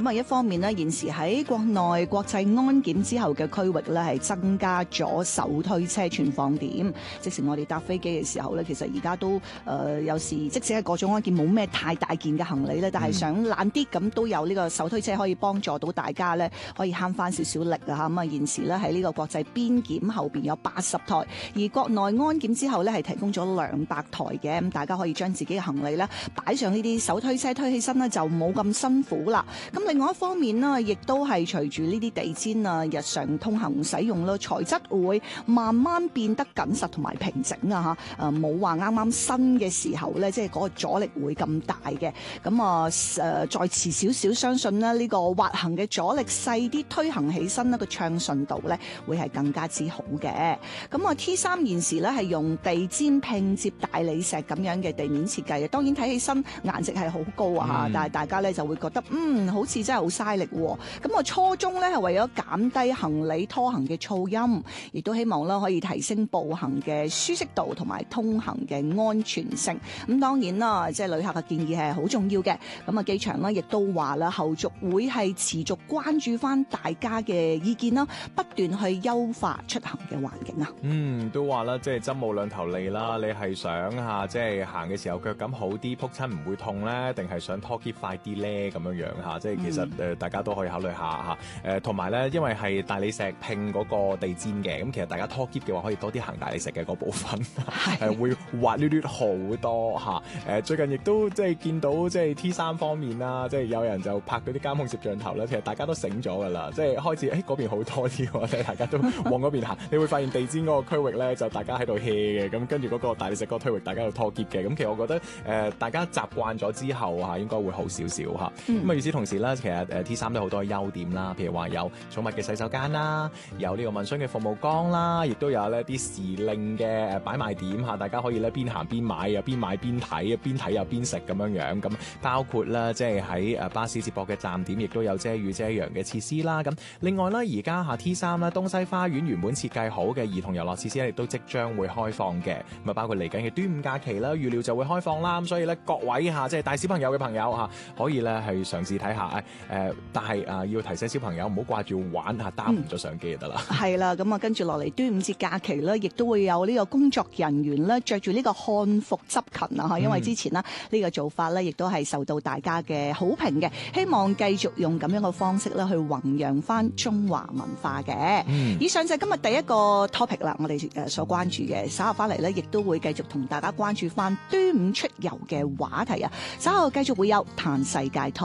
咁啊一方面呢，現時喺國內國際安檢之後嘅區域咧係增加咗手推車存放點，即使我哋搭飛機嘅時候咧，其實而家都有時即使係各種安檢冇咩太大件嘅行李咧，但係想懶啲咁都有呢個手推車可以幫助到大家咧，可以慳翻少少力啊嚇。咁啊現時咧喺呢個國際邊檢後邊有80台，而國內安檢之後咧係提供咗200台嘅，咁大家可以將自己嘅行李咧擺上呢啲手推車推起身咧就冇咁辛苦啦。咁另外一方面呢，亦都係隨住呢啲地氈啊日常通行使用啦，材質會慢慢變得緊實同埋平整啊嚇。冇話啱啱新嘅時候咧，即係嗰個阻力會咁大嘅。咁啊再遲少少，相信咧呢個滑行嘅阻力細啲，推行起身呢個暢順度咧會係更加之好嘅。咁啊 T3 現時咧係用地氈拼接大理石咁樣嘅地面設計嘅，當然睇起身顏值係好高啊但係大家咧就會覺得好似真係好嘥力喎。咁啊初衷咧係為咗減低行李拖行嘅噪音，亦都希望啦可以提升步行嘅舒適度同埋通行嘅安全性。咁當然啦，即係旅客嘅建議係好重要嘅。咁啊機場咧亦都話啦，後續會係持續關注翻大家嘅意見啦，不斷去優化出行嘅環境啊。 都話啦，即係針冇兩頭利啦。你係想嚇即係行嘅時候腳感好啲，撲親唔會痛咧，定係想拖喼快啲咧咁樣嚇？即係其實大家都可以考慮下嚇。同埋咧，因為係大理石拼嗰個地氈嘅，咁其實大家拖喼嘅話可以多啲行大理石嘅嗰部分，會滑捋捋好多嚇。最近亦都即係見到即係 T3 方面啦，即係有人就拍嗰啲監控攝像頭咧，其實大家都醒咗㗎啦，即係開始嗰邊好多啲喎，即係大家都往嗰邊行。你會發現地氈嗰個區域咧，就大家喺度 hea 嘅，咁跟住嗰個大理石嗰個區域，大家喺度拖喼嘅。咁其實我覺得大家習慣咗之後應該會好少少嚇。咁與此同時咧，其實T3 都好多優點啦，譬如話有寵物嘅洗手間啦，有呢個問詢嘅服務崗啦，亦都有呢啲時令嘅擺賣點嚇，大家可以咧邊行邊買啊，邊買邊睇，邊睇又邊食咁樣樣。咁包括啦，即係喺巴士接駁嘅站點，亦都有遮雨遮陽嘅設施啦。咁另外咧，而家T3咧東西花園原本設計好嘅兒童遊樂設施咧，亦都即將會開放嘅。咁啊，包括嚟緊嘅端午假期啦，預料就會開放啦。咁所以咧，各位即係帶小朋友嘅朋友可以咧係嘗試睇下。但係要提醒小朋友唔好掛住玩耽誤咗相機就得啦。係啦，咁啊跟住落嚟端午節假期咧，亦都會有呢個工作人員咧着住呢個漢服執勤啊，因為之前呢個做法咧，亦都係受到大家嘅好評嘅。希望繼續用咁樣嘅方式咧去弘揚翻中華文化嘅。以上就係今日第一個 topic 啦，我哋所關注嘅。稍後翻嚟咧，亦都會繼續同大家關注翻端午出遊嘅話題啊。稍後繼續會有嘆世界